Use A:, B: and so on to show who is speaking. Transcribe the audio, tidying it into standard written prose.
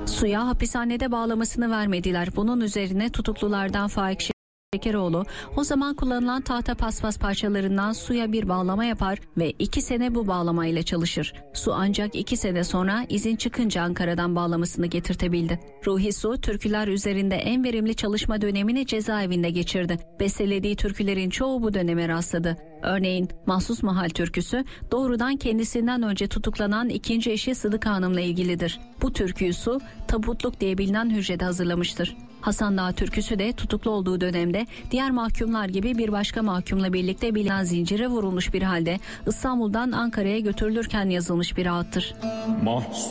A: Suya hapishanede bağlamasını vermediler. Bunun üzerine tutuklulardan Faik Şekeroğlu o zaman kullanılan tahta paspas parçalarından suya bir bağlama yapar ve 2 sene bu bağlamayla çalışır. Su ancak 2 sene sonra izin çıkınca Ankara'dan bağlamasını getirtebildi. Ruhi Su türküler üzerinde en verimli çalışma dönemini cezaevinde geçirdi. Bestelediği türkülerin çoğu bu döneme rastladı. Örneğin Mahsus Mahal türküsü doğrudan kendisinden önce tutuklanan ikinci eşi Sıdıka Hanım'la ilgilidir. Bu türküyü Su, Tabutluk diye bilinen hücrede hazırlamıştır. Hasan Dağı türküsü de tutuklu olduğu dönemde diğer mahkumlar gibi bir başka mahkumla birlikte bilinen zincire vurulmuş bir halde İstanbul'dan Ankara'ya götürülürken yazılmış bir ağıttır.